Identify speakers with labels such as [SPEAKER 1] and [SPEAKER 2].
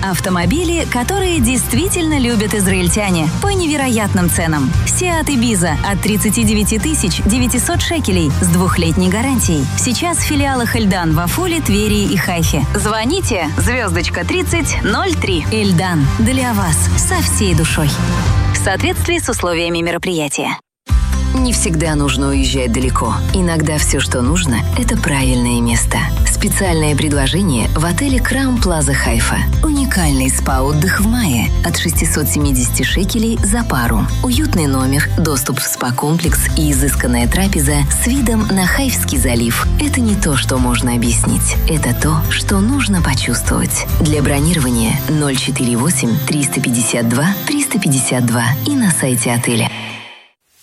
[SPEAKER 1] Автомобили, которые действительно любят израильтяне по невероятным ценам. Seat Ibiza от 39 900 шекелей с 2-летней гарантией. Сейчас в филиалах Эльдан в Афуле, Твери и Хайфе. Звоните *3003. Эльдан. Для вас. Со всей душой. В соответствии с условиями мероприятия.
[SPEAKER 2] Не всегда нужно уезжать далеко. Иногда все, что нужно, это правильное место. Специальное предложение в отеле Crown Plaza Хайфа. Уникальный спа-отдых в мае от 670 шекелей за пару. Уютный номер, доступ в спа-комплекс и изысканная трапеза с видом на Хайфский залив. Это не то, что можно объяснить. Это то, что нужно почувствовать. Для бронирования 048 352 352 и на сайте отеля.